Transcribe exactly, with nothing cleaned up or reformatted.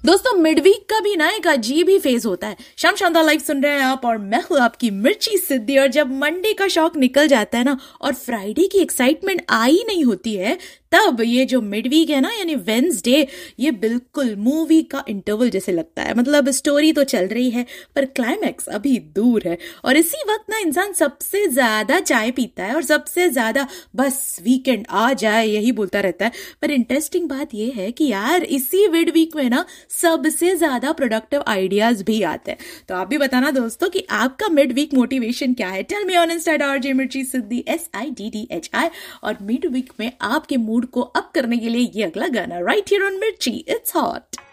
दोस्तों mid week का भी ना एक अजीब ही फेज होता है। शाम शानदार लाइव सुन रहे हैं आप और मैं हूँ आपकी मिर्ची सिद्धि। और जब मंडे का शौक निकल जाता है ना और फ्राइडे की एक्साइटमेंट आई नहीं होती है, तब ये जो मिड वीक है ना यानी वेंसडे, ये बिल्कुल मूवी का इंटरवल जैसे लगता है। मतलब स्टोरी तो चल रही है पर क्लाइमैक्स अभी दूर है। और इसी वक्त ना इंसान सबसे ज्यादा चाय पीता है और सबसे ज्यादा बस वीकेंड आ जाए यही बोलता रहता है। पर इंटरेस्टिंग बात ये है कि यार इसी मिड वीक में ना सबसे ज्यादा प्रोडक्टिव आइडियाज भी आते हैं। तो आप भी बताना दोस्तों कि आपका मिड वीक मोटिवेशन क्या है। Tell me on Insta dot J मिर्ची सिद्धि S I D D H I. और मिड वीक में आपके मूड को अप करने के लिए ये अगला गाना राइट हियर ऑन मिर्ची, इट्स हॉट।